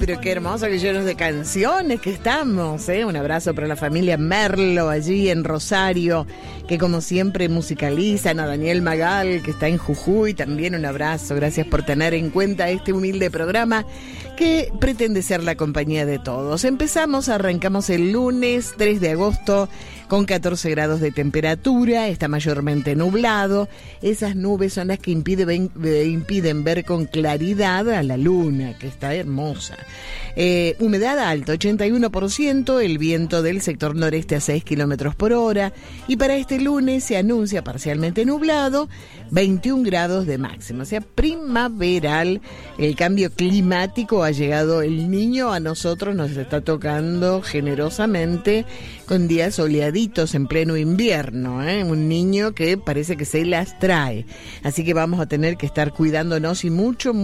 pero qué hermoso, que llenos de canciones que estamos, ¿eh? Un abrazo para la familia Merlo allí en Rosario, que como siempre musicalizan, a Daniel Magal, que está en Jujuy, también un abrazo. Gracias por tener en cuenta este humilde programa que pretende ser la compañía de todos. Arrancamos el lunes 3 de agosto con 14 grados de temperatura, está mayormente nublado. Esas nubes son las que impiden ver con claridad a la luna, que está hermosa. Humedad alta, 81%, el viento del sector noreste a 6 kilómetros por hora. Y para este lunes se anuncia parcialmente nublado, 21 grados de máxima, o sea, primaveral. El cambio climático ha llegado, el niño a nosotros nos está tocando generosamente con días soleaditos en pleno invierno, ¿eh? Un niño que parece que se las trae. Así que vamos a tener que estar cuidándonos y mucho,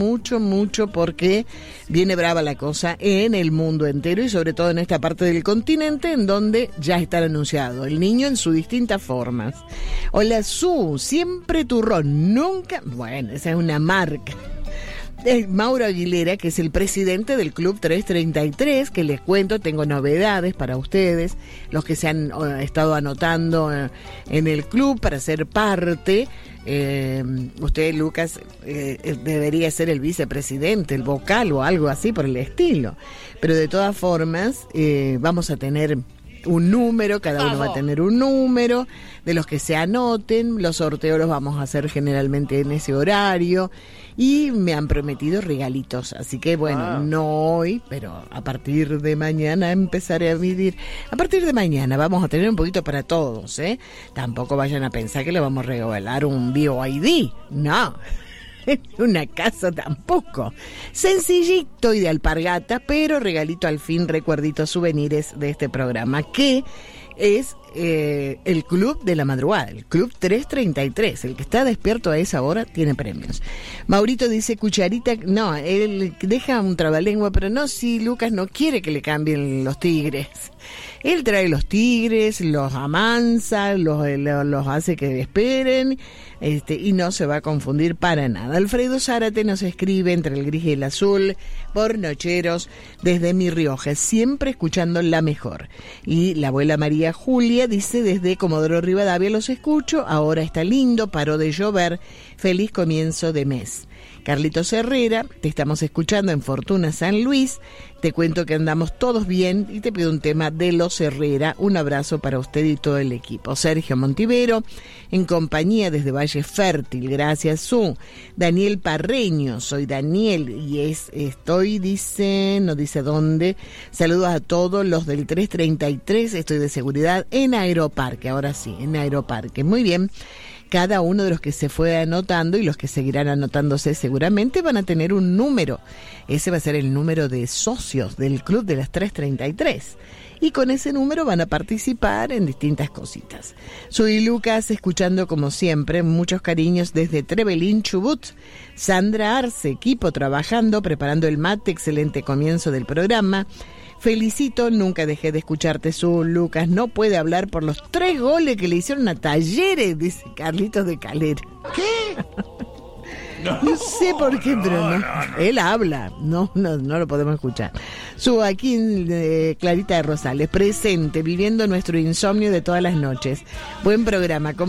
porque viene brava la cosa en el mundo entero y sobre todo en esta parte del continente en donde ya está anunciado el niño en sus distintas formas. Hola Su, siempre turrón, nunca... Bueno, esa es una marca. Mauro Aguilera, que es el presidente del Club 333, que les cuento, tengo novedades para ustedes, los que se han estado anotando en el club para ser parte. Usted, Lucas, debería ser el vicepresidente, el vocal o algo así por el estilo, pero de todas formas vamos a tener un número, cada uno va a tener un número de los que se anoten. Los sorteos los vamos a hacer generalmente en ese horario y me han prometido regalitos, así que bueno, no hoy, pero a partir de mañana empezaré a medir. A partir de mañana vamos a tener un poquito para todos, ¿eh? Tampoco vayan a pensar que le vamos a regalar un BioID, no. Una casa tampoco. Sencillito y de alpargata, pero regalito al fin, recuerditos, souvenirs de este programa, que es el Club de la Madrugada, el Club 333. El que está despierto a esa hora tiene premios. Maurito dice cucharita, no, él deja un trabalengua, pero no, si Lucas no quiere que le cambien los tigres. Él trae los tigres, los amansa, los hace que esperen, y no se va a confundir para nada. Alfredo Zárate nos escribe entre el gris y el azul, por Nocheros, desde Mi Rioja, siempre escuchando la mejor. Y la abuela María Julia dice, desde Comodoro Rivadavia los escucho, ahora está lindo, paró de llover, feliz comienzo de mes. Carlitos Herrera, te estamos escuchando en Fortuna San Luis, te cuento que andamos todos bien y te pido un tema de Los Herrera. Un abrazo para usted y todo el equipo. Sergio Montivero, en compañía desde Valle Fértil, gracias Su. Daniel Parreño, soy Daniel y dice, no dice dónde. Saludos a todos los del 333, estoy de seguridad en Aeroparque, ahora sí, en Aeroparque. Muy bien. Cada uno de los que se fue anotando y los que seguirán anotándose seguramente van a tener un número. Ese va a ser el número de socios del Club de las 333. Y con ese número van a participar en distintas cositas. Soy Lucas, escuchando como siempre, muchos cariños desde Trevelin, Chubut. Sandra Arce, equipo trabajando, preparando el mate, excelente comienzo del programa. Felicito, nunca dejé de escucharte, Su. Lucas no puede hablar por los 3 goles que le hicieron a Talleres, dice Carlitos de Calera. ¿Qué? No sé por qué, pero no. Él habla, no lo podemos escuchar. Su, aquí Clarita de Rosales, presente, viviendo nuestro insomnio de todas las noches. Buen programa.